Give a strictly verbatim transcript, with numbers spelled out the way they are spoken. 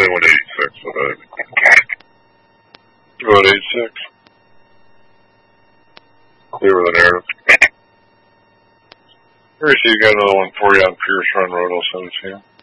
only went eighty-six with it. Go at eighty-six. Clear with an arrow. Here, so you got another one for you on Pierce Run Road. I'll send it to you.